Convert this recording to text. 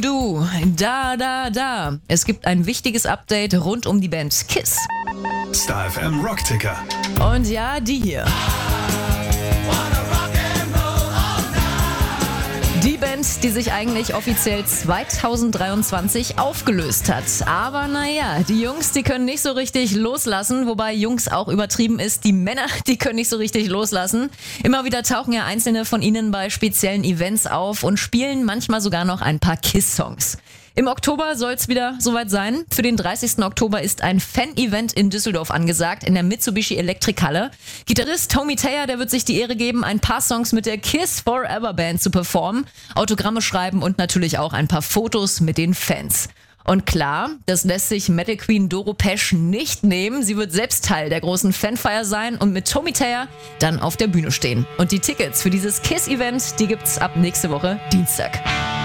Du, da. Es gibt ein wichtiges Update rund um die Band KISS. Star FM Rockticker. Und ja, die hier. Die Band, die sich eigentlich offiziell 2023 aufgelöst hat. Aber naja, die Jungs, die können nicht so richtig loslassen, wobei Jungs auch übertrieben ist. Die Männer, die können nicht so richtig loslassen. Immer wieder tauchen ja einzelne von ihnen bei speziellen Events auf und spielen manchmal sogar noch ein paar KISS-Songs. Im Oktober soll es wieder soweit sein. Für den 30. Oktober ist ein Fan-Event in Düsseldorf angesagt, in der Mitsubishi Elektrikhalle. Gitarrist Tommy Thayer, der wird sich die Ehre geben, ein paar Songs mit der KISS Forever Band zu performen, Autogramme schreiben und natürlich auch ein paar Fotos mit den Fans. Und klar, das lässt sich Metal Queen Doro Pesch nicht nehmen. Sie wird selbst Teil der großen Fanfeier sein und mit Tommy Thayer dann auf der Bühne stehen. Und die Tickets für dieses KISS-Event, die gibt's ab nächste Woche Dienstag.